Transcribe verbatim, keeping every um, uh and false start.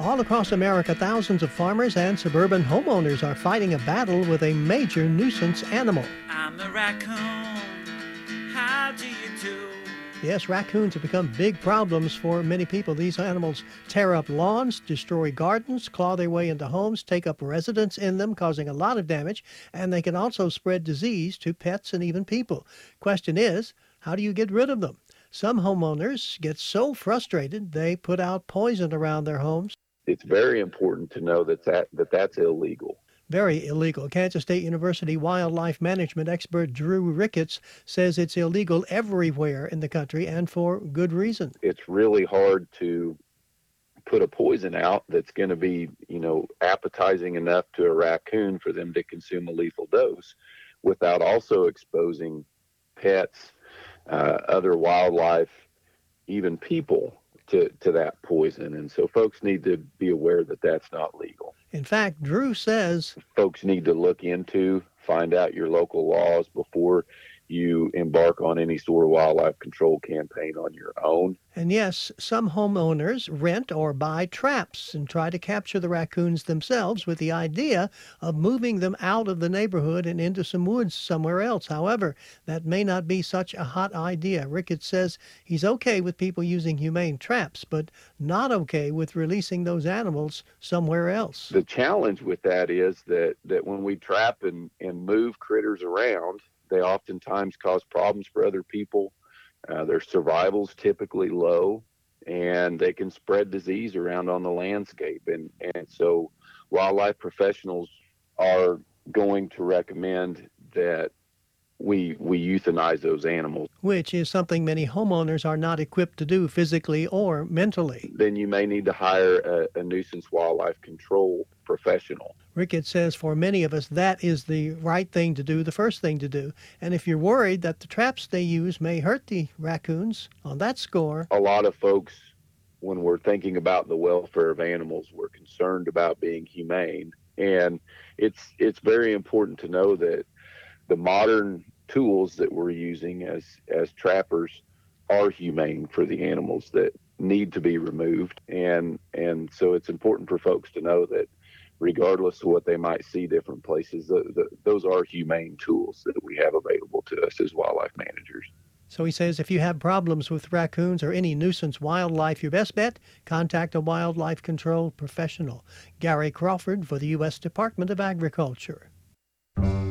All across America, thousands of farmers and suburban homeowners are fighting a battle with a major nuisance animal. I'm the raccoon. How do you do? Yes, raccoons have become big problems for many people. These animals tear up lawns, destroy gardens, claw their way into homes, take up residence in them, causing a lot of damage, and they can also spread disease to pets and even people. Question is, how do you get rid of them? Some homeowners get so frustrated they put out poison around their homes. It's very important to know that, that, that that's illegal. Very illegal. Kansas State University wildlife management expert Drew Ricketts says it's illegal everywhere in the country and for good reason. It's really hard to put a poison out that's going to be, you know, appetizing enough to a raccoon for them to consume a lethal dose without also exposing pets, uh, other wildlife, even people to, to that poison. And so folks need to be aware that that's not legal. In fact, Drew says folks need to look into, find out your local laws before you embark on any sort of wildlife control campaign on your own. And yes, some homeowners rent or buy traps and try to capture the raccoons themselves with the idea of moving them out of the neighborhood and into some woods somewhere else. However, that may not be such a hot idea. Ricketts says he's okay with people using humane traps, but not okay with releasing those animals somewhere else. The challenge with that is that, that when we trap and, and move critters around, they oftentimes cause problems for other people. Uh, their survival's typically low, and they can spread disease around on the landscape. And, and so wildlife professionals are going to recommend that we we euthanize those animals. Which is something many homeowners are not equipped to do physically or mentally. Then you may need to hire a, a nuisance wildlife control professional. Ricketts says for many of us, that is the right thing to do, the first thing to do. And if you're worried that the traps they use may hurt the raccoons, on that score, a lot of folks, when we're thinking about the welfare of animals, we're concerned about being humane. And it's it's very important to know that the modern tools that we're using as as trappers are humane for the animals that need to be removed. And and so it's important for folks to know that regardless of what they might see different places, the, the, those are humane tools that we have available to us as wildlife managers. So he says if you have problems with raccoons or any nuisance wildlife, your best bet, contact a wildlife control professional. Gary Crawford for the U S Department of Agriculture.